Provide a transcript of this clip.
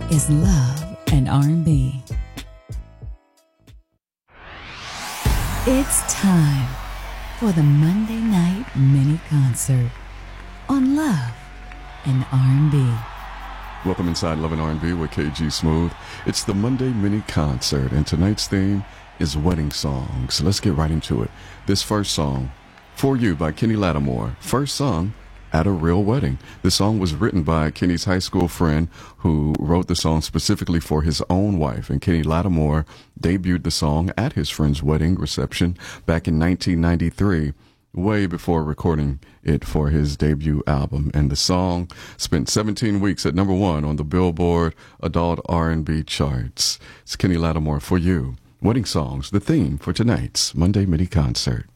is Love and R&B. It's time for the Monday Night Mini Concert on Love and R&B. Welcome inside Love and R&B with KG Smooth. It's the Monday Mini Concert, and tonight's theme is wedding songs. Let's get right into it. This first song, For You by Kenny Lattimore, first sung at a real wedding. The song was written by Kenny's high school friend who wrote the song specifically for his own wife, and Kenny Lattimore debuted the song at his friend's wedding reception back in 1993. Way before recording it for his debut album, and the song spent 17 weeks at number 1 on the Billboard Adult R&B charts. It's Kenny Lattimore, For You. Wedding songs, the theme for tonight's Monday Mini Concert.